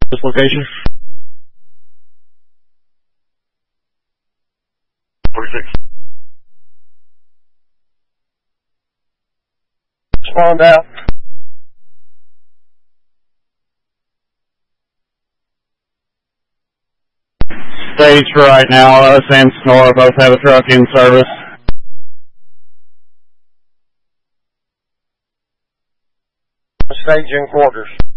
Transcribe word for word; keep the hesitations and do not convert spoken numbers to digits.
this location? forty-six. Spawned out. Stage for right now. Us and Snore both have a truck in service. Stage in quarters.